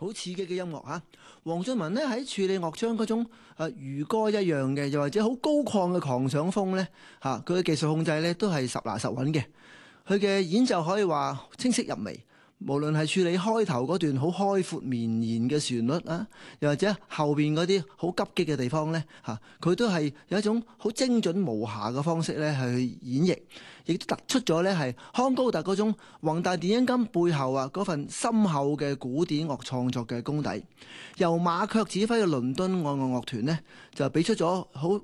好刺激嘅音樂嚇。黃俊文呢喺處理樂章嗰種如歌一樣嘅，又或者好高亢嘅狂想風呢，嚇，佢嘅技術控制呢都係實拿實穩嘅。佢嘅演奏可以話清晰入微。無論係處理開頭嗰段好開闊綿延嘅旋律啊，又或者後邊嗰啲好急激嘅地方呢，佢都係有一種好精準無瑕嘅方式咧去演繹，亦都突出咗呢係康高達嗰種宏大電音金背後嗰份深厚嘅古典樂創作嘅功底。由馬卻指揮嘅倫敦愛樂樂團呢，就俾出咗好